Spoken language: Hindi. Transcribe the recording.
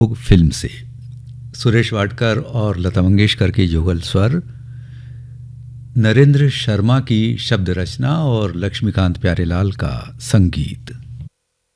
फिल्म से सुरेश वाडकर और लता मंगेशकर की जुगल स्वर, नरेंद्र शर्मा की शब्द रचना और लक्ष्मीकांत प्यारेलाल का संगीत।